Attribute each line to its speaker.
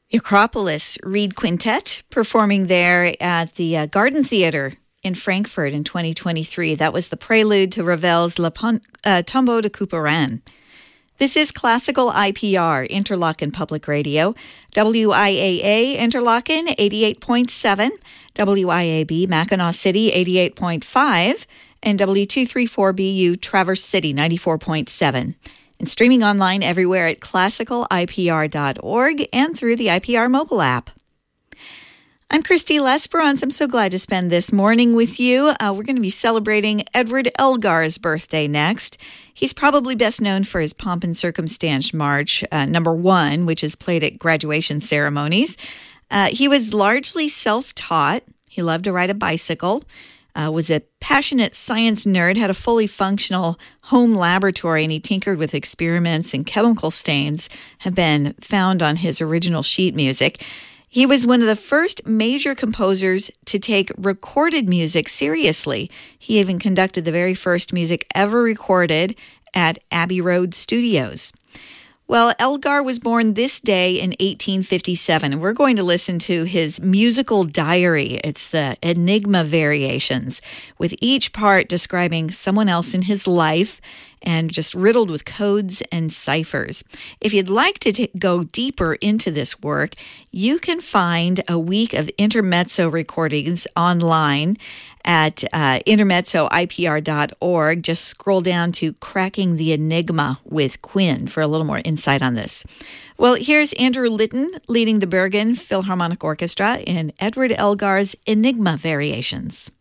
Speaker 1: Acropolis Reed Quintet performing there at the Garden Theater in Frankfurt in 2023. That was the prelude to Ravel's Tombeau de Couperin. This is Classical IPR, Interlochen Public Radio, WIAA Interlochen 88.7, WIAB Mackinac City 88.5, and W234BU Traverse City 94.7. And streaming online everywhere at classicalipr.org and through the IPR mobile app. I'm Christy Lesperance. I'm so glad to spend this morning with you. We're going to be celebrating Edward Elgar's birthday next. He's probably best known for his Pomp and Circumstance March, number 1, which is played at graduation ceremonies. He was largely self-taught. He loved to ride a bicycle. Was a passionate science nerd, had a fully functional home laboratory, and he tinkered with experiments, and chemical stains have been found on his original sheet music. He was one of the first major composers to take recorded music seriously. He even conducted the very first music ever recorded at Abbey Road Studios. Well, Elgar was born this day in 1857, and we're going to listen to his musical diary. It's the Enigma Variations, with each part describing someone else in his life and just riddled with codes and ciphers. If you'd like to go deeper into this work, you can find a week of intermezzo recordings online at intermezzoipr.org. Just scroll down to Cracking the Enigma with Quinn for a little more insight on this. Well, here's Andrew Litton leading the Bergen Philharmonic Orchestra in Edward Elgar's Enigma Variations.